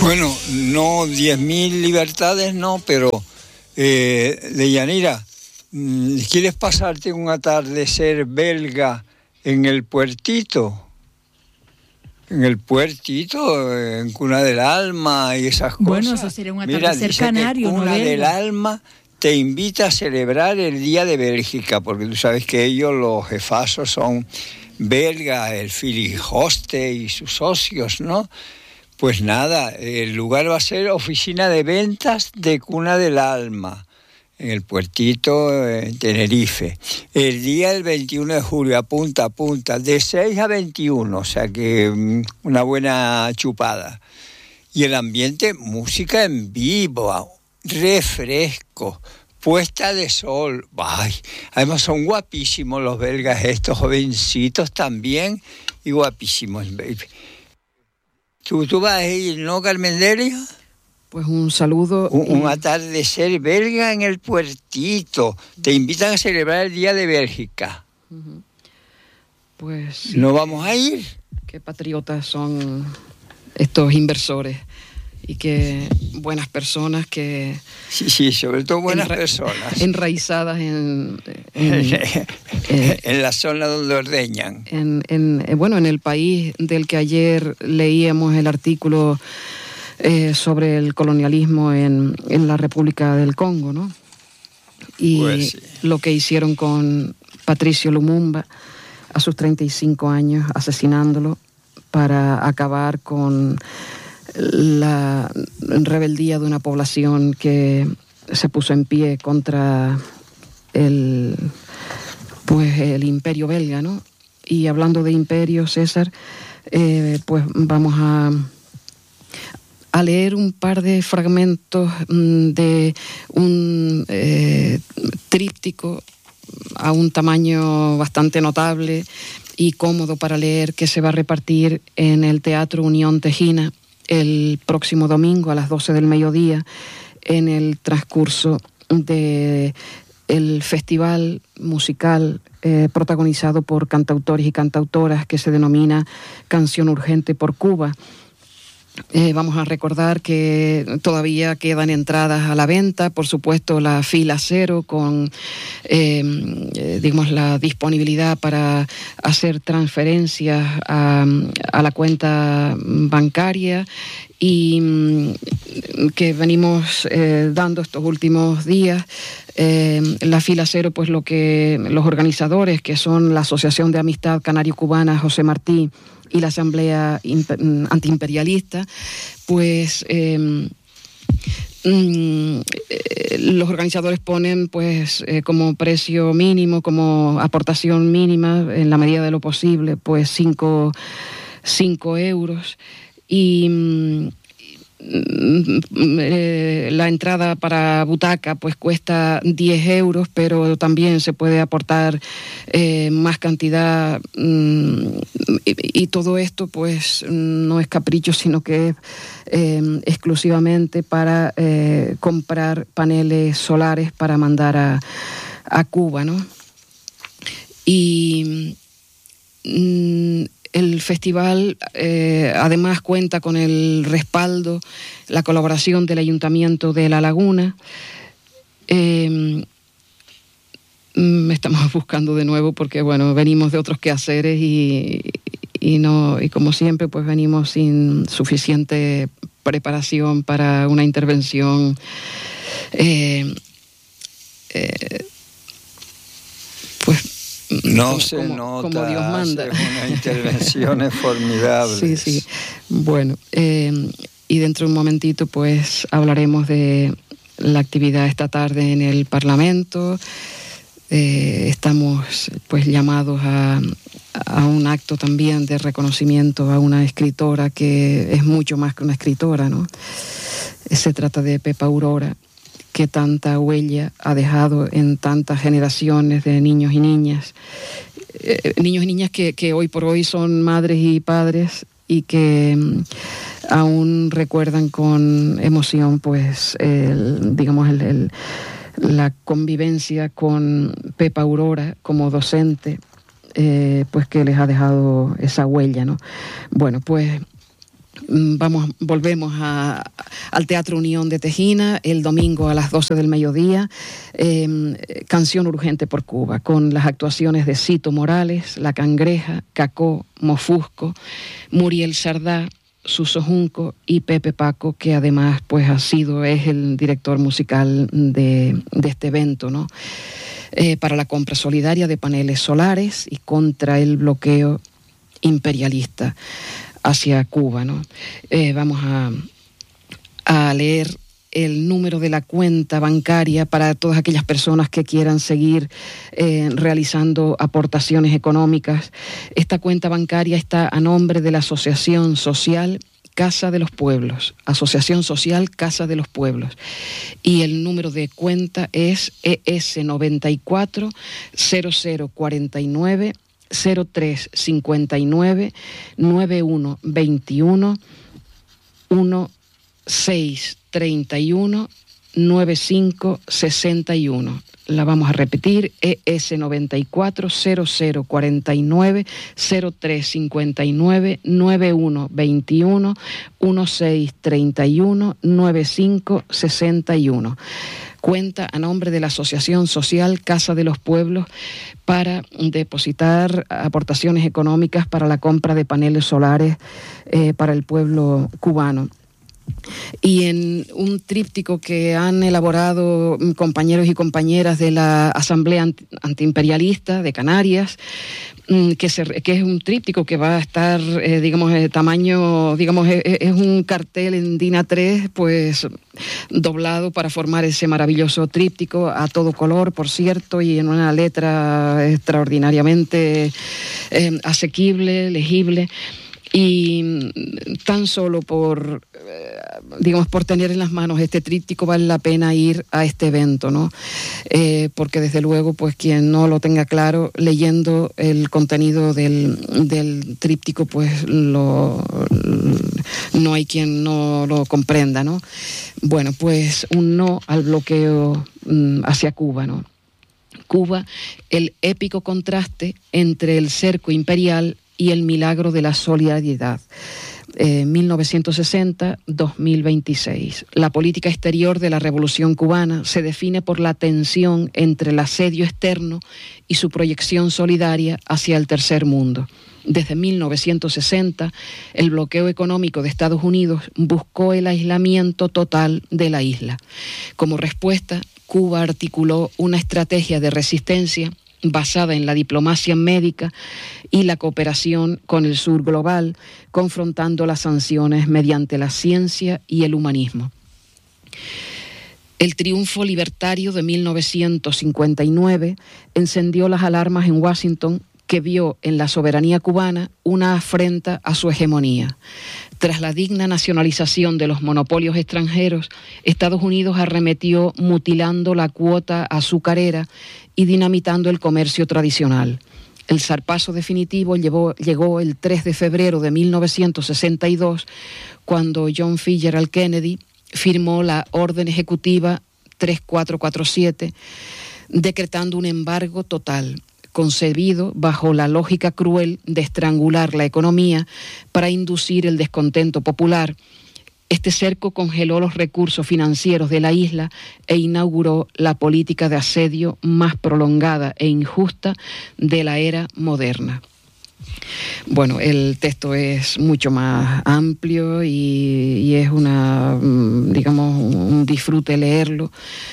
Bueno, no 10.000 libertades, no, pero Deyanira, ¿quieres pasarte un atardecer belga en el puertito? En el puertito, en Cuna del Alma y esas cosas. Bueno, eso sería un atardecer canario, ¿no? Cuna del Alma te invita a celebrar el Día de Bélgica, porque tú sabes que ellos, los jefazos, son belgas, el Philip Hoste y sus socios, ¿no? Pues nada, el lugar va a ser oficina de ventas de Cuna del Alma, en el puertito, en Tenerife. El día del 21 de julio, apunta, de 6 a 21, o sea que una buena chupada. Y el ambiente, música en vivo, refresco, puesta de sol. Ay, además son guapísimos los belgas estos, jovencitos también, y guapísimos. ¿Tú vas a ir, no, Carmen Delia? Pues un saludo. Un atardecer belga en el puertito. Te invitan a celebrar el Día de Bélgica. Uh-huh. Pues sí, ¿No vamos a ir? Qué patriotas son estos inversores. Y qué buenas personas que... Sí, sobre todo buenas personas. Enraizadas en la zona donde ordeñan. Bueno, en el país del que ayer leíamos el artículo sobre el colonialismo en la República del Congo, ¿no? Y pues sí, lo que hicieron con Patricio Lumumba a sus 35 años, asesinándolo para acabar con la rebeldía de una población que se puso en pie contra el imperio belga, ¿no? Y hablando de imperio, César, pues vamos a leer un par de fragmentos de un tríptico a un tamaño bastante notable y cómodo para leer, que se va a repartir en el Teatro Unión Tejina el próximo domingo a las 12 del mediodía, en el transcurso de el festival musical protagonizado por cantautores y cantautoras que se denomina Canción Urgente por Cuba. Vamos a recordar que todavía quedan entradas a la venta, por supuesto la fila cero con digamos la disponibilidad para hacer transferencias a la cuenta bancaria y que venimos dando estos últimos días. La fila cero, pues lo que los organizadores, que son la Asociación de Amistad Canario-Cubana José Martí y la Asamblea Antiimperialista, pues los organizadores ponen pues como precio mínimo, como aportación mínima, en la medida de lo posible, pues 5 euros. Y la entrada para butaca pues cuesta 10 euros, pero también se puede aportar más cantidad, y todo esto pues no es capricho, sino que es exclusivamente para comprar paneles solares para mandar a Cuba, ¿no? Y el festival además cuenta con el respaldo, la colaboración del Ayuntamiento de La Laguna. Estamos buscando de nuevo porque bueno, venimos de otros quehaceres y como siempre pues venimos sin suficiente preparación para una intervención pues no se nota, como Dios manda. Una intervención formidable. Sí. Bueno, y dentro de un momentito pues hablaremos de la actividad esta tarde en el Parlamento. Estamos pues llamados a un acto también de reconocimiento a una escritora que es mucho más que una escritora, ¿no? Se trata de Pepa Aurora, que tanta huella ha dejado en tantas generaciones de niños y niñas. Niños y niñas que hoy por hoy son madres y padres y que aún recuerdan con emoción pues la convivencia con Pepa Aurora como docente, pues que les ha dejado esa huella, ¿no? Bueno, pues volvemos al Teatro Unión de Tejina el domingo a las 12 del mediodía, Canción Urgente por Cuba, con las actuaciones de Cito Morales, La Cangreja, Cacó, Mofusco, Muriel Sardá, Suso Junco y Pepe Paco, que además pues es el director musical de este evento, ¿no? Para la compra solidaria de paneles solares y contra el bloqueo imperialista hacia Cuba, ¿no? Vamos a leer el número de la cuenta bancaria para todas aquellas personas que quieran seguir realizando aportaciones económicas. Esta cuenta bancaria está a nombre de la Asociación Social Casa de los Pueblos, Asociación Social Casa de los Pueblos. Y el número de cuenta es ES 94 0049 0359 9121 1631 9561. La vamos a repetir, ES 94 0049 0359 9121 1631 9561. Cuenta a nombre de la Asociación Social Casa de los Pueblos para depositar aportaciones económicas para la compra de paneles solares para el pueblo cubano. Y en un tríptico que han elaborado compañeros y compañeras de la Asamblea Antiimperialista de Canarias, que es un tríptico que va a estar, tamaño, es un cartel en DIN A3, pues doblado para formar ese maravilloso tríptico a todo color, por cierto, y en una letra extraordinariamente asequible, legible. Y tan solo por tener en las manos este tríptico vale la pena ir a este evento, ¿no? Porque desde luego, pues quien no lo tenga claro, leyendo el contenido del tríptico, pues no hay quien no lo comprenda, ¿no? Bueno, pues un no al bloqueo hacia Cuba, ¿no? Cuba, el épico contraste entre el cerco imperial y el milagro de la solidaridad. 1960-2026. La política exterior de la Revolución Cubana se define por la tensión entre el asedio externo y su proyección solidaria hacia el tercer mundo. Desde 1960, el bloqueo económico de Estados Unidos buscó el aislamiento total de la isla. Como respuesta, Cuba articuló una estrategia de resistencia basada en la diplomacia médica y la cooperación con el sur global, confrontando las sanciones mediante la ciencia y el humanismo. El triunfo libertario de 1959 encendió las alarmas en Washington, que vio en la soberanía cubana una afrenta a su hegemonía. Tras la digna nacionalización de los monopolios extranjeros, Estados Unidos arremetió mutilando la cuota azucarera y dinamitando el comercio tradicional. El zarpazo definitivo llegó el 3 de febrero de 1962, cuando John Fitzgerald Kennedy firmó la Orden Ejecutiva 3447, decretando un embargo total, concebido bajo la lógica cruel de estrangular la economía para inducir el descontento popular. Este cerco congeló los recursos financieros de la isla e inauguró la política de asedio más prolongada e injusta de la era moderna. Bueno, el texto es mucho más amplio y es un disfrute leerlo.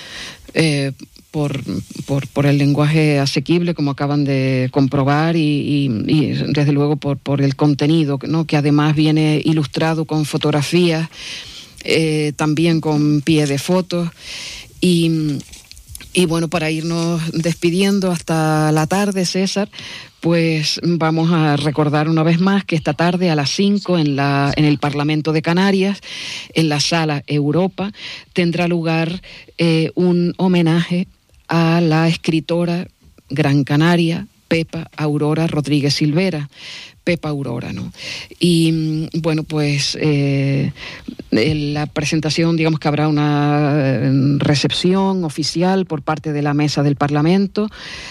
Por el lenguaje asequible, como acaban de comprobar, y desde luego por el contenido, ¿no? Que además viene ilustrado con fotografías, también con pie de fotos. Y bueno, para irnos despidiendo hasta la tarde, César, pues vamos a recordar una vez más que esta tarde a las 5 en el Parlamento de Canarias, en la Sala Europa, tendrá lugar un homenaje a la escritora gran canaria Pepa Aurora Rodríguez Silvera, Pepa Aurora, ¿no? Y bueno, pues la presentación, digamos que habrá una recepción oficial por parte de la mesa del Parlamento.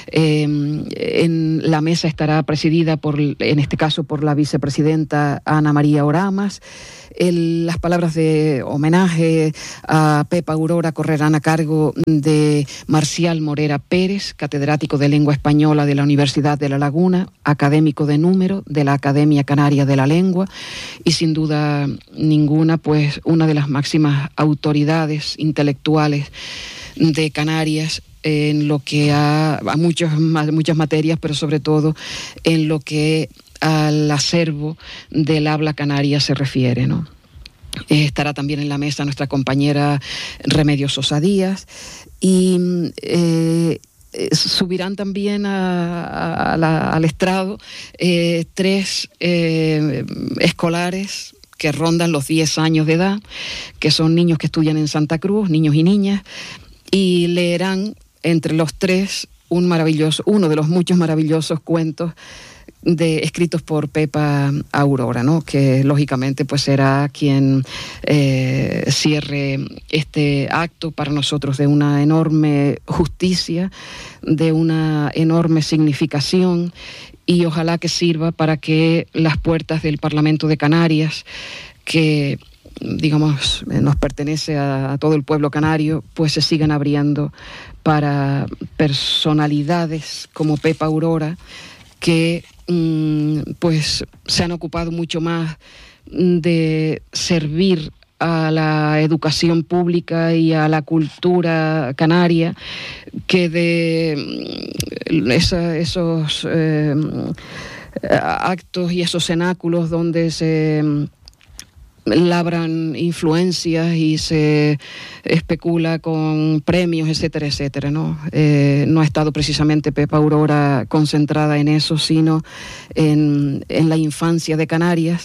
En la mesa estará presidida en este caso por la vicepresidenta Ana María Oramas. Las palabras de homenaje a Pepa Aurora correrán a cargo de Marcial Morera Pérez, catedrático de Lengua Española de la Universidad de La Laguna, académico de número de la Academia Canaria de la Lengua y sin duda ninguna, pues una de las máximas autoridades intelectuales de Canarias en lo que a muchas materias, pero sobre todo en lo que al acervo del habla canaria se refiere, ¿no? Estará también en la mesa nuestra compañera Remedios Sosa Díaz y subirán también al estrado 3 escolares que rondan los 10 años de edad, que son niños que estudian en Santa Cruz, niños y niñas, y leerán entre los 3 uno de los muchos maravillosos cuentos escritos por Pepa Aurora, ¿no? Que lógicamente pues será quien cierre este acto para nosotros de una enorme justicia, de una enorme significación, y ojalá que sirva para que las puertas del Parlamento de Canarias, que digamos nos pertenece a todo el pueblo canario, pues se sigan abriendo para personalidades como Pepa Aurora, que pues se han ocupado mucho más de servir a la educación pública y a la cultura canaria que de esos actos y esos cenáculos donde se labran influencias y se especula con premios, etcétera, etcétera, ¿no? No ha estado precisamente Pepa Aurora concentrada en eso, sino en la infancia de Canarias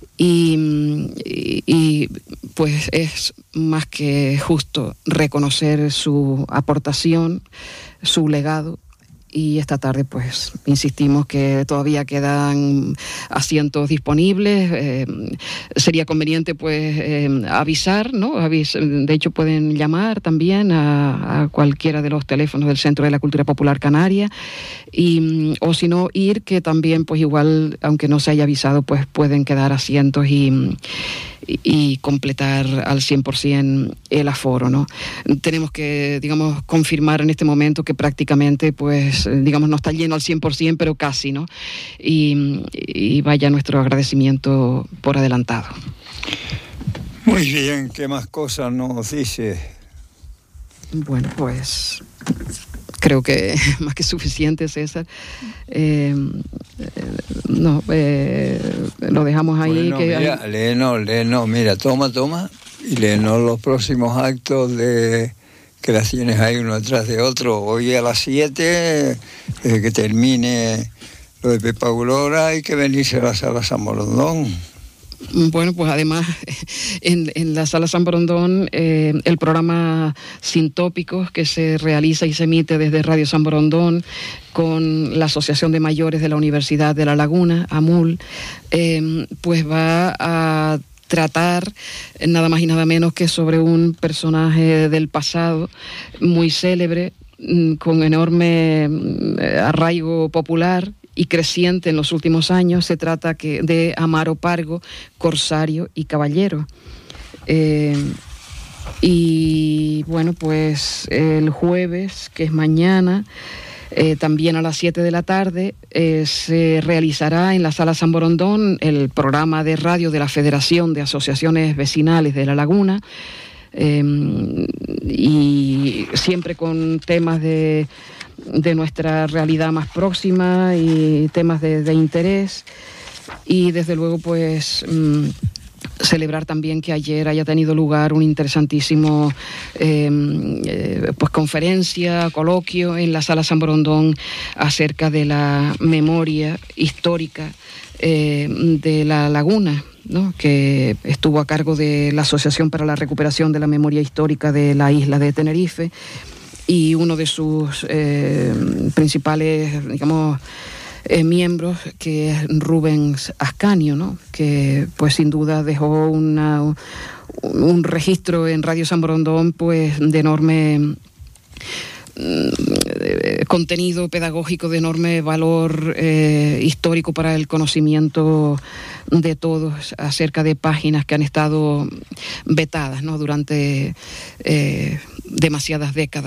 y pues es más que justo reconocer su aportación, su legado. Y esta tarde, pues, insistimos que todavía quedan asientos disponibles. Sería conveniente, pues, avisar, ¿no? De hecho, pueden llamar también a cualquiera de los teléfonos del Centro de la Cultura Popular Canaria. O si no, ir, que también, pues, igual, aunque no se haya avisado, pues, pueden quedar asientos y completar al 100% el aforo, ¿no? Tenemos que, digamos, confirmar en este momento que prácticamente, pues, digamos, no está lleno al 100%, pero casi, ¿no? Y vaya nuestro agradecimiento por adelantado. Muy bien, ¿qué más cosas nos dice? Bueno, pues creo que más que suficiente, César. Lo dejamos ahí. Bueno, mira, léenos, mira, toma, y léenos los próximos actos que las tienes ahí uno detrás de otro. Hoy a las 7, que termine lo de Pepa Aurora, hay que venirse a la Sala San Borondón. Bueno, pues además en la Sala San Borondón el programa Sin Tópicos, que se realiza y se emite desde Radio San Borondón con la Asociación de Mayores de la Universidad de La Laguna, AMUL, pues va a tratar nada más y nada menos que sobre un personaje del pasado muy célebre, con enorme arraigo popular y creciente en los últimos años. Se trata de Amaro Pargo, corsario y caballero. Y bueno, pues el jueves, que es mañana, también a las 7 de la tarde, se realizará en la Sala San Borondón el programa de radio de la Federación de Asociaciones Vecinales de La Laguna, y siempre con temas de nuestra realidad más próxima y temas de interés, y desde luego pues celebrar también que ayer haya tenido lugar un interesantísimo pues conferencia, coloquio en la Sala San Borondón acerca de la memoria histórica de La Laguna, ¿no? Que estuvo a cargo de la Asociación para la Recuperación de la Memoria Histórica de la isla de Tenerife, y uno de sus principales, digamos, miembros, que es Rubens Ascanio, ¿no? Que pues sin duda dejó un registro en Radio San Borondón pues de enorme contenido pedagógico, de enorme valor histórico para el conocimiento de todos acerca de páginas que han estado vetadas, ¿no? Durante demasiadas décadas.